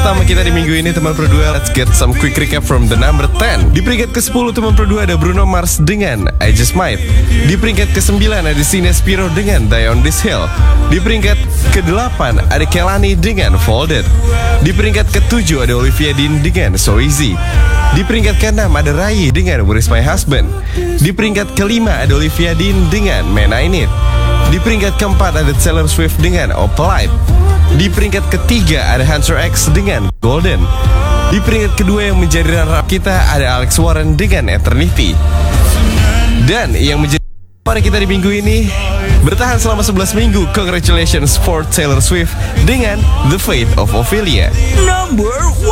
pertama kita di minggu ini teman Pro 2. Let's get some quick recap from the number 10. Di peringkat ke-10 teman Pro 2 ada Bruno Mars dengan I Just Might. Di peringkat ke-9 ada Sine Spiro dengan Die on This Hill. Di peringkat ke-8 ada Kelani dengan Folded. Di peringkat ke-7 ada Olivia Dean dengan So Easy. Di peringkat ke-6 ada Rai dengan Where Is My Husband. Di peringkat ke-5 ada Olivia Dean dengan Man I Need. Di peringkat ke-4 ada Taylor Swift dengan Opalite. Di peringkat ke-3 ada Hunter X dengan Golden. Di peringkat kedua yang menjadi runner-up kita ada Alex Warren dengan Eternity. Dan yang menjadi pada kita di minggu ini bertahan selama 11 minggu. Congratulations for Taylor Swift dengan The Fate of Ophelia. Number